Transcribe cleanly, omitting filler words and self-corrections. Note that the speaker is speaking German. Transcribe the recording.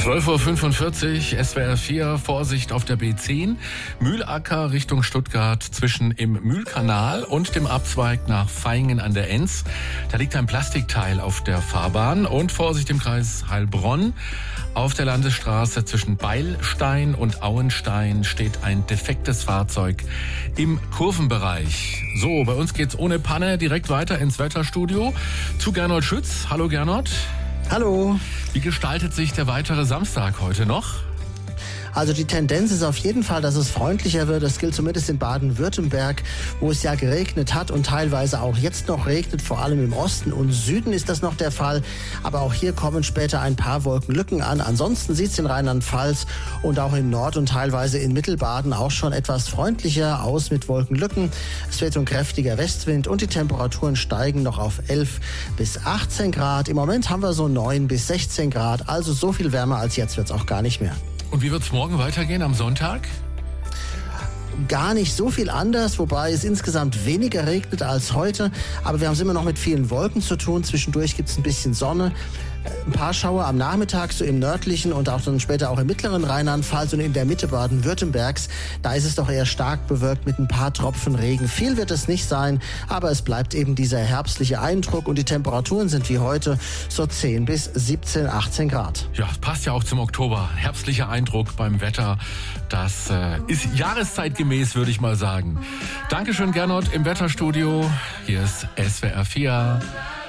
12:45 Uhr, SWR 4, Vorsicht auf der B10, Mühlacker Richtung Stuttgart zwischen im Mühlkanal und dem Abzweig nach Vaihingen an der Enz. Da liegt ein Plastikteil auf der Fahrbahn und Vorsicht im Kreis Heilbronn. Auf der Landesstraße zwischen Beilstein und Auenstein steht ein defektes Fahrzeug im Kurvenbereich. So, bei uns geht's ohne Panne direkt weiter ins Wetterstudio zu Gernot Schütz. Hallo Gernot. Hallo. Wie gestaltet sich der weitere Samstag heute noch? Also die Tendenz ist auf jeden Fall, dass es freundlicher wird. Das gilt zumindest in Baden-Württemberg, wo es ja geregnet hat und teilweise auch jetzt noch regnet. Vor allem im Osten und Süden ist das noch der Fall. Aber auch hier kommen später ein paar Wolkenlücken an. Ansonsten sieht es in Rheinland-Pfalz und auch in Nord- und teilweise in Mittelbaden auch schon etwas freundlicher aus mit Wolkenlücken. Es wird ein kräftiger Westwind und die Temperaturen steigen noch auf 11 bis 18 Grad. Im Moment haben wir so 9 bis 16 Grad. Also so viel wärmer als jetzt wird es auch gar nicht mehr. Und wie wird es morgen weitergehen am Sonntag? Gar nicht so viel anders, wobei es insgesamt weniger regnet als heute. Aber wir haben es immer noch mit vielen Wolken zu tun. Zwischendurch gibt es ein bisschen Sonne. Ein paar Schauer am Nachmittag, so im nördlichen und auch dann später auch im mittleren Rheinland-Pfalz und in der Mitte Baden-Württembergs. Da ist es doch eher stark bewölkt mit ein paar Tropfen Regen. Viel wird es nicht sein, aber es bleibt eben dieser herbstliche Eindruck und die Temperaturen sind wie heute so 10 bis 17, 18 Grad. Ja, passt ja auch zum Oktober. Herbstlicher Eindruck beim Wetter. Das ist jahreszeitgemäß, würde ich mal sagen. Dankeschön, Gernot, im Wetterstudio. Hier ist SWR 4.